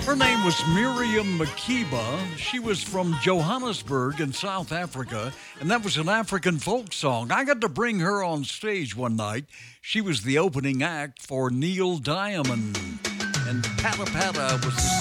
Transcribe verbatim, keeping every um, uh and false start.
Her name was Miriam Makeba. She was from Johannesburg in South Africa, and that was an African folk song. I got to bring her on stage one night. She was the opening act for Neil Diamond, and Pata Pata was the